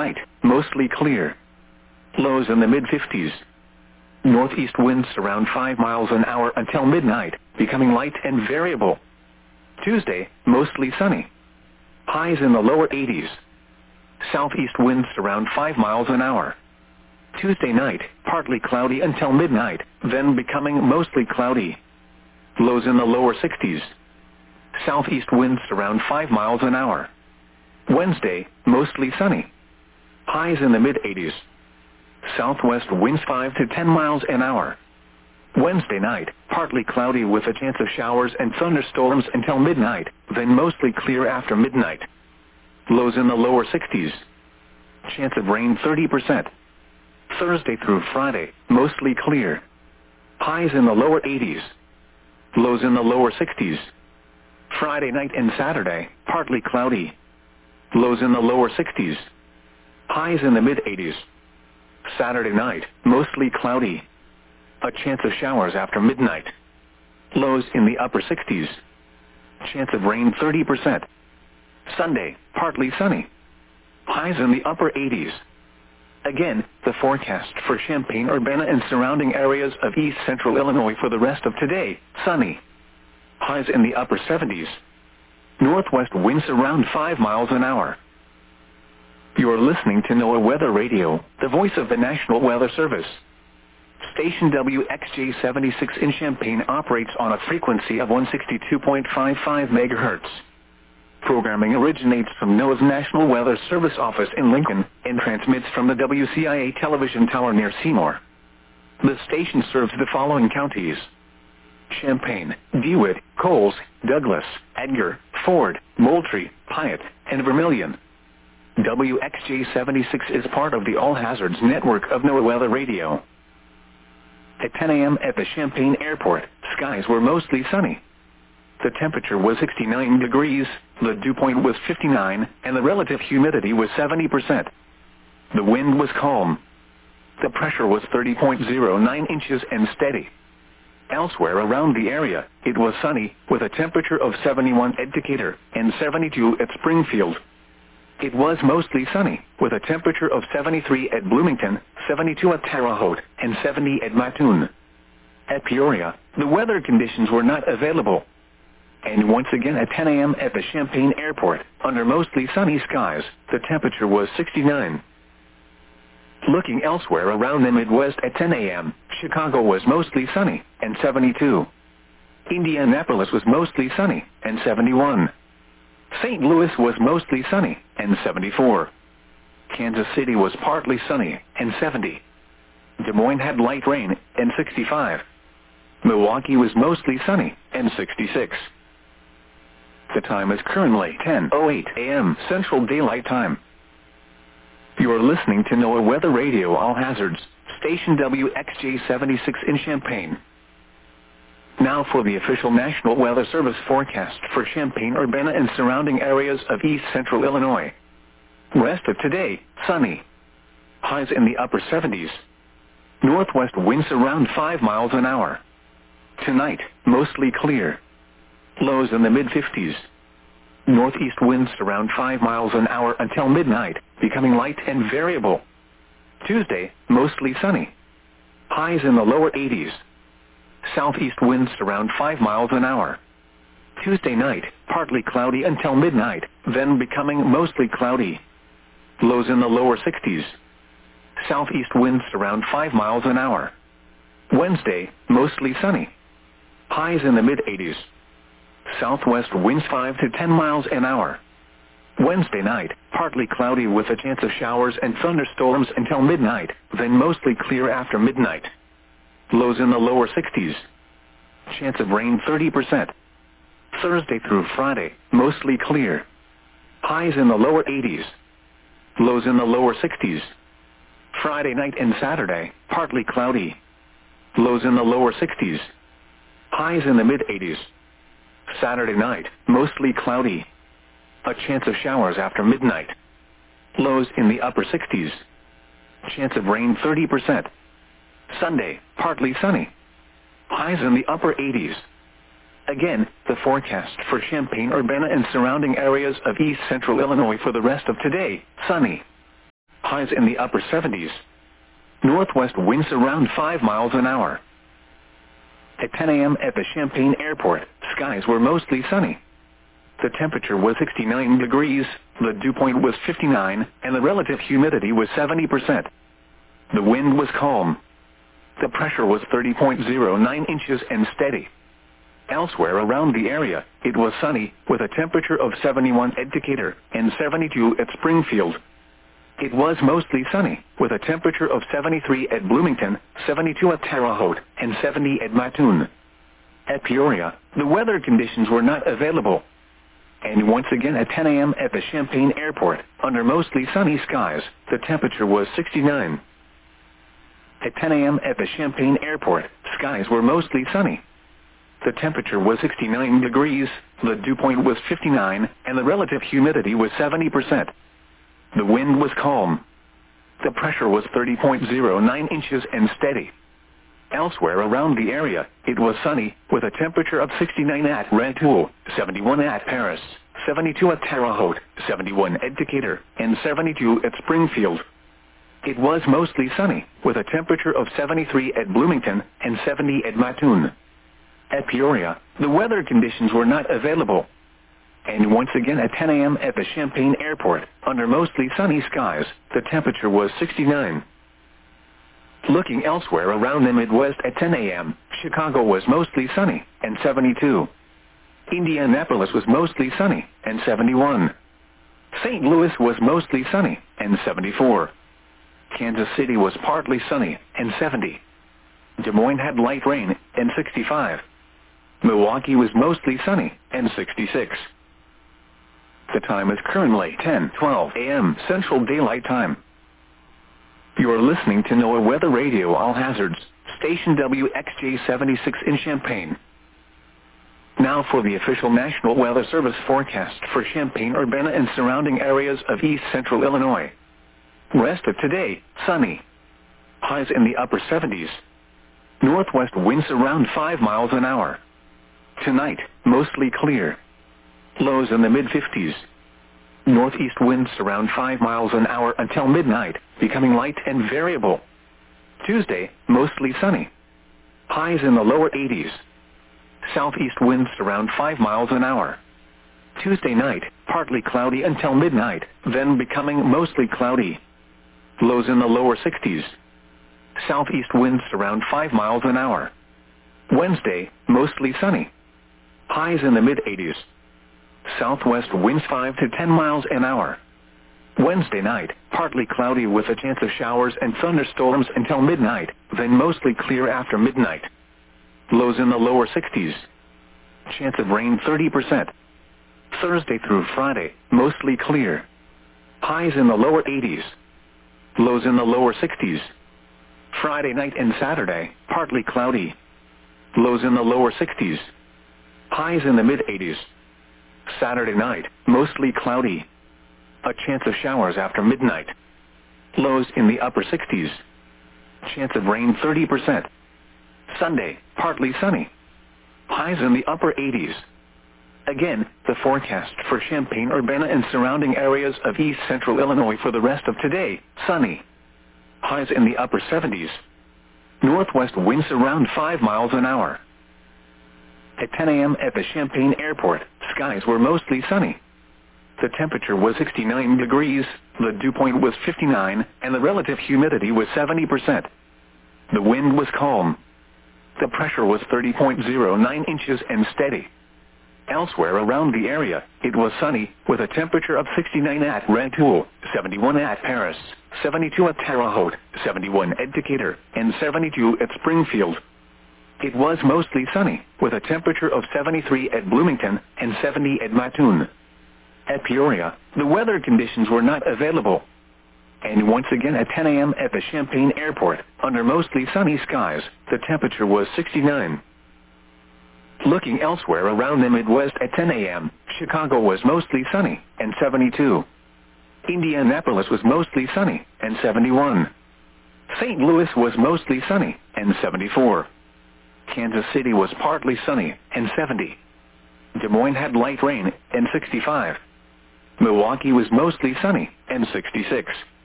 Tonight, mostly clear. Lows in the mid-50s. Northeast winds around 5 miles an hour until midnight, becoming light and variable. Tuesday, mostly sunny. Highs in the lower 80s. Southeast winds around 5 miles an hour. Tuesday night, partly cloudy until midnight, then becoming mostly cloudy. Lows in the lower 60s. Southeast winds around 5 miles an hour. Wednesday, mostly sunny. Highs in the mid-80s. Southwest winds 5 to 10 miles an hour. Wednesday night, partly cloudy with a chance of showers and thunderstorms until midnight, then mostly clear after midnight. Lows in the lower 60s. Chance of rain 30%. Thursday through Friday, mostly clear. Highs in the lower 80s. Lows in the lower 60s. Friday night and Saturday, partly cloudy. Lows in the lower 60s. Highs in the mid-80s. Saturday night, mostly cloudy. A chance of showers after midnight. Lows in the upper 60s. Chance of rain 30%. Sunday, partly sunny. Highs in the upper 80s. Again, the forecast for Champaign-Urbana and surrounding areas of east central Illinois for the rest of today, sunny. Highs in the upper 70s. Northwest winds around 5 miles an hour. You're listening to NOAA Weather Radio, the voice of the National Weather Service. Station WXJ-76 in Champaign operates on a frequency of 162.55 MHz. Programming originates from NOAA's National Weather Service office in Lincoln and transmits from the WCIA television tower near Seymour. The station serves the following counties: Champaign, DeWitt, Coles, Douglas, Edgar, Ford, Moultrie, Piatt, and Vermilion. WXJ-76 is part of the All Hazards network of NOAA Weather Radio. At 10 a.m. at the Champaign Airport, skies were mostly sunny. The temperature was 69 degrees, the dew point was 59, and the relative humidity was 70%. The wind was calm. The pressure was 30.09 inches and steady. Elsewhere around the area, it was sunny, with a temperature of 71 at Decatur and 72 at Springfield. It was mostly sunny, with a temperature of 73 at Bloomington, 72 at Terre Haute, and 70 at Mattoon. At Peoria, the weather conditions were not available. And once again at 10 a.m. at the Champaign Airport, under mostly sunny skies, the temperature was 69. Looking elsewhere around the Midwest at 10 a.m., Chicago was mostly sunny, and 72. Indianapolis was mostly sunny, and 71. St. Louis was mostly sunny, and 74. Kansas City was partly sunny, and 70. Des Moines had light rain, and 65. Milwaukee was mostly sunny, and 66. The time is currently 10:08 a.m. Central Daylight Time. You are listening to NOAA Weather Radio All Hazards, station WXJ-76 in Champaign. Now for the official National Weather Service forecast for Champaign-Urbana and surrounding areas of east central Illinois. Rest of today, sunny. Highs in the upper 70s. Northwest winds around 5 miles an hour. Tonight, mostly clear. Lows in the mid-50s. Northeast winds around 5 miles an hour until midnight, becoming light and variable. Tuesday, mostly sunny. Highs in the lower 80s. Southeast winds around 5 miles an hour. Tuesday night, partly cloudy until midnight, then becoming mostly cloudy. Lows in the lower 60s. Southeast winds around 5 miles an hour. Wednesday, mostly sunny. Highs in the mid-80s. Southwest winds 5 to 10 miles an hour. Wednesday night, partly cloudy with a chance of showers and thunderstorms until midnight, then mostly clear after midnight. Lows in the lower 60s. Chance of rain 30%. Thursday through Friday, mostly clear. Highs in the lower 80s. Lows in the lower 60s. Friday night and Saturday, partly cloudy. Lows in the lower 60s. Highs in the mid-80s. Saturday night, mostly cloudy. A chance of showers after midnight. Lows in the upper 60s. Chance of rain 30%. Sunday, partly sunny. Highs in the upper 80s. Again, the forecast for Champaign-Urbana and surrounding areas of east central Illinois for the rest of today, sunny. Highs in the upper 70s. Northwest winds around 5 miles an hour. At 10 a.m. at the Champaign Airport, skies were mostly sunny. The temperature was 69 degrees, the dew point was 59, and the relative humidity was 70%. The wind was calm. The pressure was 30.09 inches and steady. Elsewhere around the area, it was sunny, with a temperature of 71 at Decatur and 72 at Springfield. It was mostly sunny, with a temperature of 73 at Bloomington, 72 at Terre Haute, and 70 at Mattoon. At Peoria, the weather conditions were not available. And once again at 10 a.m. at the Champaign Airport, under mostly sunny skies, the temperature was 69. At 10 a.m. at the Champaign Airport, skies were mostly sunny. The temperature was 69 degrees, the dew point was 59, and the relative humidity was 70%. The wind was calm. The pressure was 30.09 inches and steady. Elsewhere around the area, it was sunny, with a temperature of 69 at Rantoul, 71 at Paris, 72 at Terre Haute, 71 at Decatur, and 72 at Springfield. It was mostly sunny, with a temperature of 73 at Bloomington and 70 at Mattoon. At Peoria, the weather conditions were not available. And once again at 10 a.m. at the Champaign Airport, under mostly sunny skies, the temperature was 69. Looking elsewhere around the Midwest at 10 a.m., Chicago was mostly sunny, and 72. Indianapolis was mostly sunny, and 71. St. Louis was mostly sunny, and 74. Kansas City was partly sunny, and 70. Des Moines had light rain, and 65. Milwaukee was mostly sunny, and 66. The time is currently 10:12 a.m. Central Daylight Time. You are listening to NOAA Weather Radio All Hazards, station WXJ-76 in Champaign. Now for the official National Weather Service forecast for Champaign-Urbana and surrounding areas of east central Illinois. Rest of today, sunny. Highs in the upper 70s. Northwest winds around 5 miles an hour. Tonight, mostly clear. Lows in the mid-50s. Northeast winds around 5 miles an hour until midnight, becoming light and variable. Tuesday, mostly sunny. Highs in the lower 80s. Southeast winds around 5 miles an hour. Tuesday night, partly cloudy until midnight, then becoming mostly cloudy. Lows in the lower 60s. Southeast winds around 5 miles an hour. Wednesday, mostly sunny. Highs in the mid-80s. Southwest winds 5 to 10 miles an hour. Wednesday night, partly cloudy with a chance of showers and thunderstorms until midnight, then mostly clear after midnight. Lows in the lower 60s. Chance of rain 30%. Thursday through Friday, mostly clear. Highs in the lower 80s. Lows in the lower 60s. Friday night and Saturday, partly cloudy. Lows in the lower 60s. Highs in the mid-80s. Saturday night, mostly cloudy. A chance of showers after midnight. Lows in the upper 60s. Chance of rain 30%. Sunday, partly sunny. Highs in the upper 80s. Again, the forecast for Champaign-Urbana and surrounding areas of east central Illinois for the rest of today, sunny. Highs in the upper 70s. Northwest winds around 5 miles an hour. At 10 a.m. at the Champaign Airport, skies were mostly sunny. The temperature was 69 degrees, the dew point was 59, and the relative humidity was 70%. The wind was calm. The pressure was 30.09 inches and steady. Elsewhere around the area, it was sunny, with a temperature of 69 at Rantoul, 71 at Paris, 72 at Terre Haute, 71 at Decatur, and 72 at Springfield. It was mostly sunny, with a temperature of 73 at Bloomington and 70 at Mattoon. At Peoria, the weather conditions were not available. And once again at 10 a.m. at the Champaign Airport, under mostly sunny skies, the temperature was 69. Looking elsewhere around the Midwest at 10 a.m., Chicago was mostly sunny, and 72. Indianapolis was mostly sunny, and 71. St. Louis was mostly sunny, and 74. Kansas City was partly sunny, and 70. Des Moines had light rain, and 65. Milwaukee was mostly sunny, and 66.